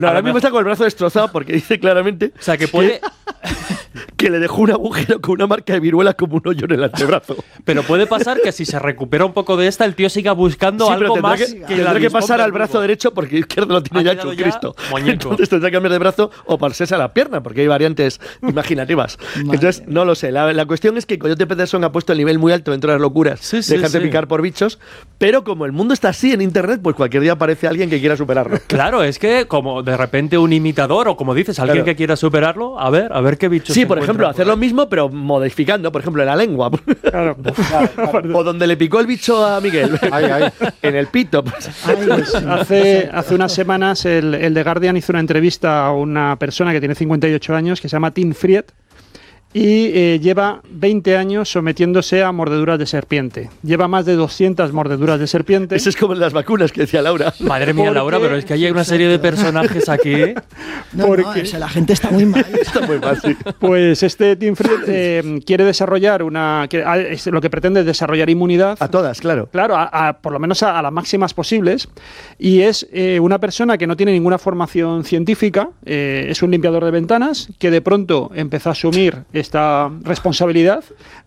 No, ahora mismo está con el brazo destrozado porque dice claramente... O sea, que puede... que le dejó un agujero con una marca de viruela como un hoyo en el antebrazo. Pero puede pasar que si se recupera un poco de esta, el tío siga buscando algo más tendrá que pasar al brazo derecho porque el izquierdo lo tiene ya hecho un Cristo. Entonces tendrá que cambiar de brazo o pasarse a la pierna porque hay variantes imaginativas. Entonces, no lo sé. La cuestión es que Coyote Peterson ha puesto el nivel muy alto dentro de las locuras. Dejarse picar por bichos. Pero como el mundo está así en internet, pues cualquier día aparece alguien que quiera superarlo. Claro, es que como de repente un imitador o como dices, alguien que quiera superarlo, a ver qué bichos. Sí, por ejemplo, hacer lo mismo, pero modificando, por ejemplo, en la lengua. Claro. O donde le picó el bicho a Miguel. En el pito. Hace unas semanas el The Guardian hizo una entrevista a una persona que tiene 58 años que se llama Tim Fried y lleva 20 años sometiéndose a mordeduras de serpiente. Lleva más de 200 mordeduras de serpiente. Eso es como en las vacunas que decía Laura. Madre mía, Laura, pero es que hay una serie de personajes aquí. La gente está muy mal. Está muy mal, sí. Pues este Tim Fried quiere desarrollar lo que pretende es desarrollar inmunidad. A todas, claro. Claro, por lo menos a las máximas posibles. Y es una persona que no tiene ninguna formación científica, es un limpiador de ventanas, que de pronto empezó a asumir esta responsabilidad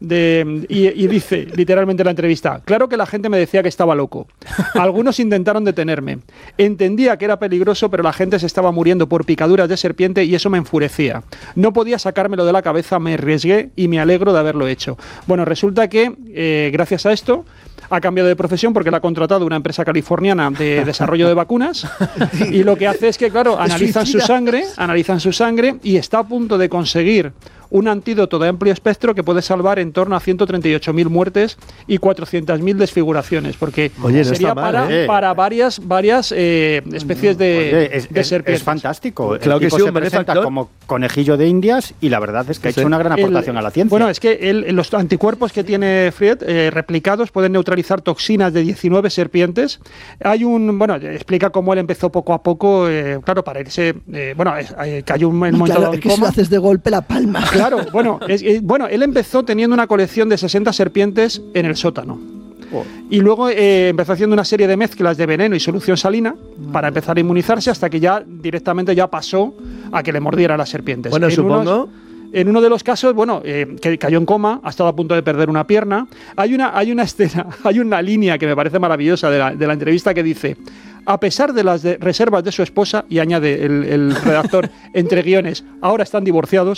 y dice literalmente en la entrevista: claro que la gente me decía que estaba loco. Algunos intentaron detenerme. Entendía que era peligroso, pero la gente se estaba muriendo por picaduras de serpiente y eso me enfurecía. No podía sacármelo de la cabeza, me arriesgué y me alegro de haberlo hecho. Bueno, resulta que gracias a esto ha cambiado de profesión porque la ha contratado una empresa californiana de desarrollo de vacunas y lo que hace es que, claro, analizan su sangre y está a punto de conseguir un antídoto de amplio espectro que puede salvar en torno a 138.000 muertes y 400.000 desfiguraciones, porque sería para varias especies de serpientes. Es fantástico. Claro que sí, se presenta como conejillo de Indias y la verdad es que ha hecho una gran aportación a la ciencia. Bueno, es que los anticuerpos que tiene Fried replicados pueden neutralizar toxinas de 19 serpientes. Explica cómo él empezó poco a poco, claro, para irse, cayó un momento dado en coma. Si lo haces de golpe la palma. Claro, él empezó teniendo una colección de 60 serpientes en el sótano. Y luego empezó haciendo una serie de mezclas de veneno y solución salina para empezar a inmunizarse hasta que ya directamente pasó a que le mordiera las serpientes. Bueno, supongo... En uno de los casos, que cayó en coma, ha estado a punto de perder una pierna. Hay una escena, hay una línea que me parece maravillosa de la entrevista que dice: a pesar de las reservas de su esposa, y añade el redactor entre guiones, ahora están divorciados.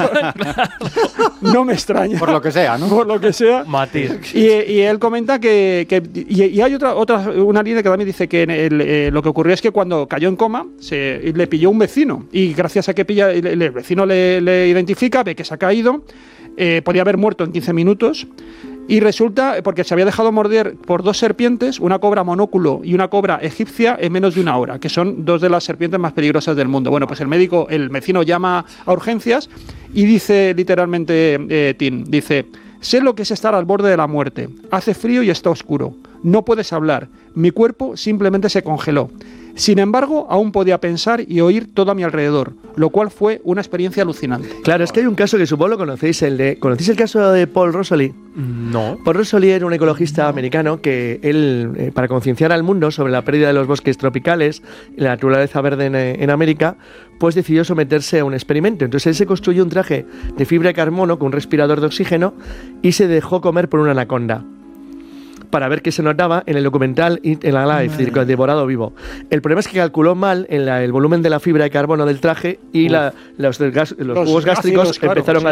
No me extraña. Por lo que sea, ¿no? Por lo que sea. Matiz. Y él comenta que hay una línea que también dice que lo que ocurrió es que cuando cayó en coma le pilló un vecino y gracias a que el vecino le identifica, ve que se ha caído, podía haber muerto en 15 minutos. Y resulta, porque se había dejado morder por dos serpientes, una cobra monóculo y una cobra egipcia, en menos de una hora, que son dos de las serpientes más peligrosas del mundo. Bueno, pues el vecino llama a urgencias y dice literalmente, Tim, dice: sé lo que es estar al borde de la muerte. Hace frío y está oscuro. No puedes hablar. Mi cuerpo simplemente se congeló. Sin embargo, aún podía pensar y oír todo a mi alrededor, lo cual fue una experiencia alucinante. Claro, es que hay un caso que supongo lo conocéis, ¿conocéis el caso de Paul Rosoli? No. Paul Rosoli era un ecologista americano que él, para concienciar al mundo sobre la pérdida de los bosques tropicales y la naturaleza verde en América, pues decidió someterse a un experimento. Entonces él se construyó un traje de fibra de carbono con un respirador de oxígeno y se dejó comer por una anaconda, para ver qué se notaba en el documental en Alive, Circo Devorado Vivo. El problema es que calculó mal el volumen de la fibra de carbono del traje y los jugos gástricos empezaron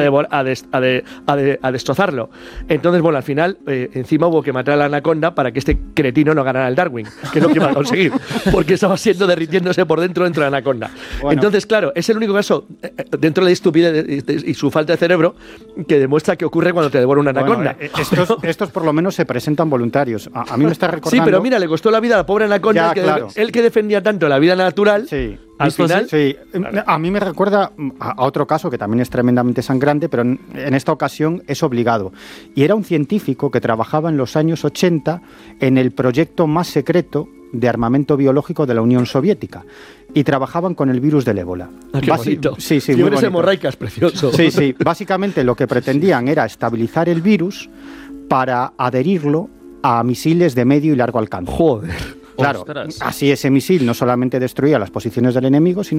a destrozarlo. Entonces, al final, encima hubo que matar a la anaconda para que este cretino no ganara el Darwin, que es lo que iba a conseguir, porque estaba derritiéndose por dentro de la anaconda. Bueno. Entonces, claro, es el único caso, dentro de la estupidez y su falta de cerebro, que demuestra que ocurre cuando te devora una anaconda. Estos por lo menos se presentan voluntarios. A mí me está recordando... Sí, pero mira, le costó la vida a la pobre anaconda, él que defendía tanto la vida natural. Sí. Al final... Sí. A mí me recuerda a otro caso que también es tremendamente sangrante, pero en esta ocasión es obligado. Y era un científico que trabajaba en los años 80 en el proyecto más secreto de armamento biológico de la Unión Soviética. Y trabajaban con el virus del ébola. Qué bonito. Sí, muy Fiebres bonito. hemorraicas, precioso. Sí. Básicamente lo que pretendían era estabilizar el virus para adherirlo a misiles de medio y largo alcance. Joder. Claro, Ostras. así ese misil no solamente destruía las posiciones del enemigo, sino